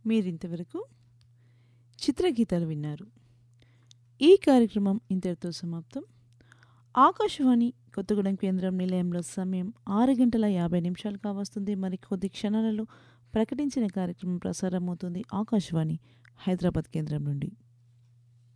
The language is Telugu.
మీరింతవరకు చిత్రగీతాలు విన్నారు. ఈ కార్యక్రమం ఇంతటితో సమాప్తం. ఆకాశవాణి కొత్తగూడెం కేంద్రం నిలయంలో సమయం 6:50 కావస్తుంది. మరి కొద్ది క్షణాలలో ప్రకటించిన కార్యక్రమం ప్రసారమవుతుంది ఆకాశవాణి హైదరాబాద్ కేంద్రం నుండి.